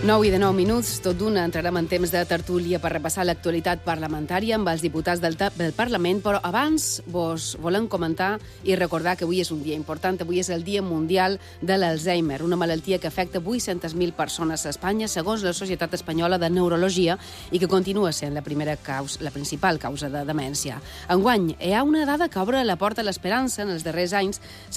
9 i de 9 minuts, tot d'una entrarem en temps de tertúlia per repassar l'actualitat parlamentària amb els diputats del Parlament, però abans vos volem comentar i recordar que avui és un dia important. Avui és el Dia Mundial de l'Alzheimer, una malaltia que afecta 800.000 persones a Espanya, segons la Societat Espanyola de Neurologia, i que continua sent la principal causa de demència. Enguany, hi ha una dada que obre la porta a l'esperança. En els darrers anys